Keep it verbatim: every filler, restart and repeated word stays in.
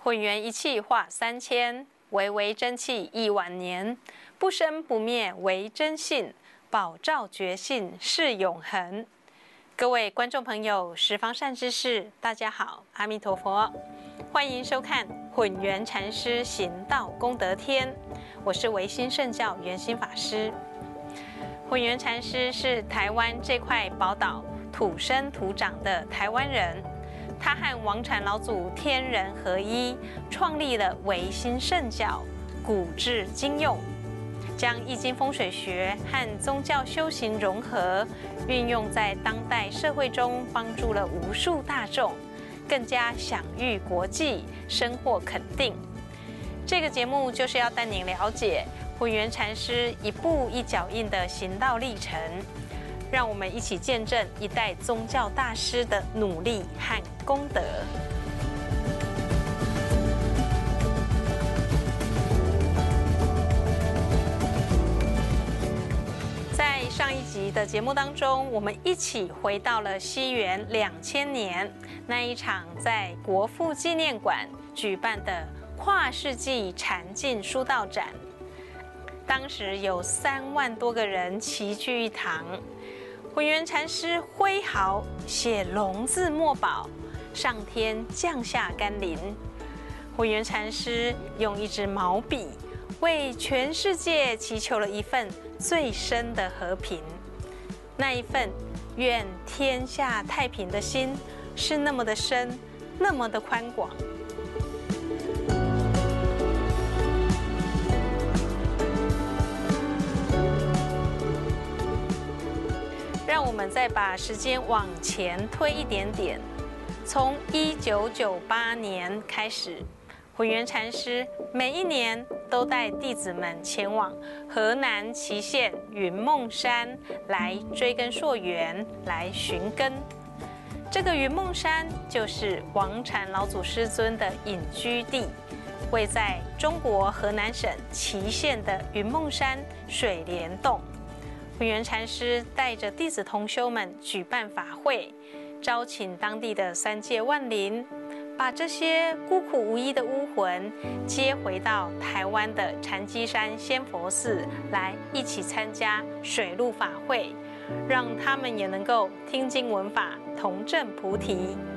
混元一气化三千，微微真气亿万年。不生不灭为真性，宝照觉性是永恒。各位观众朋友，十方善知识，大家好，阿弥陀佛，欢迎收看混元禅师行道功德天，我是唯心圣教圆心法师。混元禅师是台湾这块宝岛土生土长的台湾人，他和王禅老祖天人合一，创立了唯心圣教，古至今用，将易经风水学和宗教修行融合，运用在当代社会中，帮助了无数大众，更加享誉国际，深获肯定。这个节目就是要带您了解混元禅师一步一脚印的行道历程，让我们一起见证一代宗教大师的努力和功德。在上一集的节目当中，我们一起回到了西元两千年那一场在国父纪念馆举办的跨世纪禅境书道展。当时有三万多个人齐聚一堂，混元禅师挥毫写龙字墨宝，上天降下甘霖。混元禅师用一支毛笔为全世界祈求了一份最深的和平，那一份愿天下太平的心是那么的深，那么的宽广。让我们再把时间往前推一点点，从一九九八年开始，混元禅师每一年都带弟子们前往河南淇县云梦山来追根溯源，来寻根。这个云梦山就是王禅老祖师尊的隐居地，位在中国河南省淇县的云梦山水帘洞。混元禅师带着弟子同修们举办法会，招请当地的三界万灵，把这些孤苦无依的巫魂接回到台湾的禅机山仙佛寺来一起参加水陆法会，让他们也能够听经闻法，同证菩提。